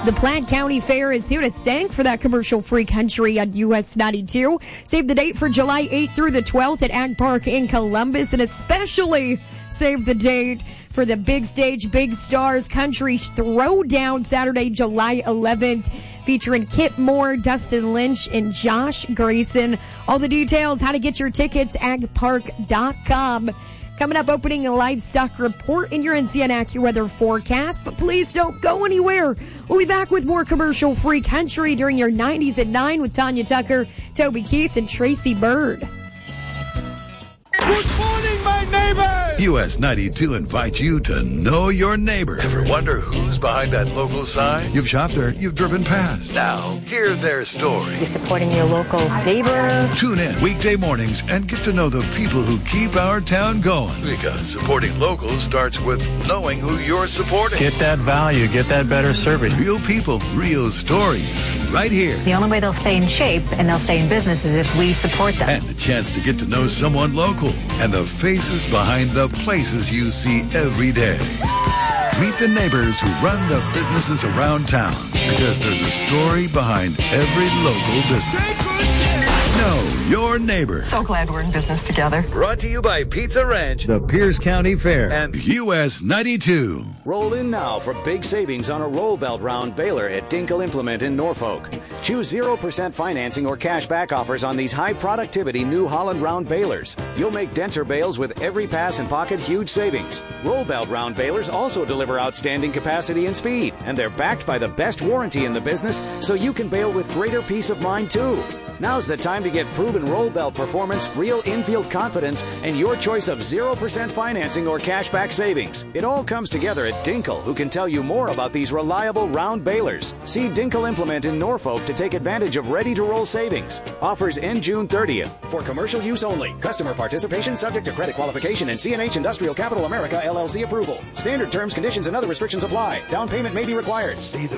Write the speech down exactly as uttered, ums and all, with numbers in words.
The Platte County Fair is here to thank for that commercial-free country on U S ninety-two. Save the date for July eighth through the twelfth at Ag Park in Columbus, and especially save the date for the Big Stage Big Stars Country Throwdown Saturday, July eleventh, featuring Kip Moore, Dustin Lynch, and Josh Grayson. All the details, how to get your tickets, ag park dot com. Coming up, opening a livestock report in your N C N AccuWeather forecast, but please don't go anywhere. We'll be back with more commercial-free country during your nineties at nine with Tanya Tucker, Toby Keith, and Tracy Bird. Good morning, my neighbor! U S ninety-two invites you to know your neighbor. Ever wonder who's behind that local sign? You've shopped there, you've driven past. Now, hear their story. You're supporting your local neighbor. Tune in weekday mornings and get to know the people who keep our town going. Because supporting local starts with knowing who you're supporting. Get that value, get that better service. Real people, real stories, right here. The only way they'll stay in shape and they'll stay in business is if we support them. And the chance to get to know someone local and the faces behind the places you see every day. Meet the neighbors who run the businesses around town, because there's a story behind every local business. Know your neighbor. So glad we're in business together. Brought to you by Pizza Ranch, the Pierce County Fair, and U S ninety-two. Roll in now for big savings on a roll belt round baler at Dinkle Implement in Norfolk. Choose zero percent financing or cash back offers on these high productivity New Holland round balers. You'll make denser bales with every pass and pocket huge savings. Roll belt round balers also deliver outstanding capacity and speed, and they're backed by the best warranty in the business, so you can bale with greater peace of mind too. Now's the time to get proven roll belt performance, real infield confidence, and your choice of zero percent financing or cashback savings. It all comes together at Dinkle, who can tell you more about these reliable round balers. See Dinkle Implement in Norfolk to take advantage of ready-to-roll savings. Offers end June thirtieth. For commercial use only. Customer participation subject to credit qualification and C and H Industrial Capital America L L C approval. Standard terms, conditions, and other restrictions apply. Down payment may be required.